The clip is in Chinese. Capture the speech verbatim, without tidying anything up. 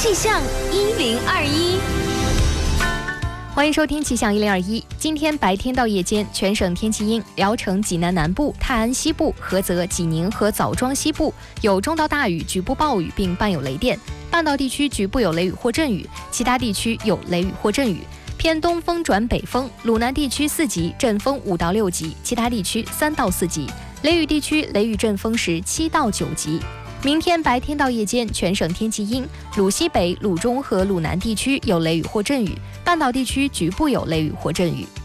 气象一零二一。 欢迎收听气象一零二一。今天白天到夜间，全省天气阴，聊城、济南南部、泰安西部、菏泽、济宁和枣庄西部有中到大雨，局部暴雨，并伴有雷电。半岛地区局部有雷雨或阵雨，其他地区有雷雨或阵雨。偏东风转北风，鲁南地区四级，阵风五到六级，其他地区三到四级。雷雨地区雷雨阵风时七到九级。明天白天到夜间，全省天气阴，鲁西北、鲁中和鲁南地区有雷雨或阵雨，半岛地区局部有雷雨或阵雨。